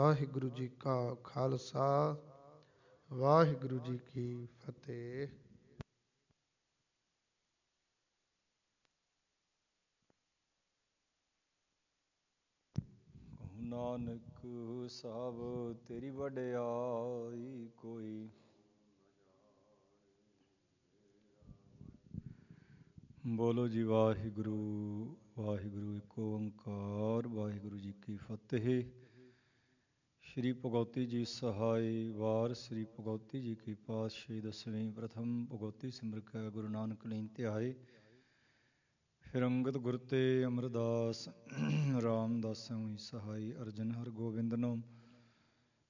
ਵਾਹਿਗੁਰੂ ਜੀ ਕਾ ਖਾਲਸਾ ਵਾਹਿਗੁਰੂ ਜੀ ਕੀ ਫਤਿਹ। ਨਾਨਕ ਸਭ ਤੇਰੀ ਵਡਿਆਈ ਕੋਈ, ਬੋਲੋ ਜੀ ਵਾਹਿਗੁਰੂ ਵਾਹਿਗੁਰੂ ਏਕ ਓੰਕਾਰ। ਵਾਹਿਗੁਰੂ ਜੀ ਕੀ ਫਤਿਹ। ਸ਼੍ਰੀ ਭਗਉਤੀ ਜੀ ਸਹਾਈ ਵਾਰ ਸ਼੍ਰੀ ਭਗਉਤੀ ਜੀ ਕੀ ਪਾਤਸ਼ਾਹੀ ਦਸਵੀਂ ਪ੍ਰਥਮ ਭਗਉਤੀ ਸਿਮਰ ਕੈ ਗੁਰੂ ਨਾਨਕ ਲੀਨ ਧਿਆਏ। ਫਿਰ ਅੰਗਦ ਗੁਰ ਤੇ ਅਮਰਦਾਸ ਰਾਮਦਾਸ ਹੋਈ ਸਹਾਈ ਅਰਜਨ ਹਰ ਗੋਬਿੰਦ ਨੂੰ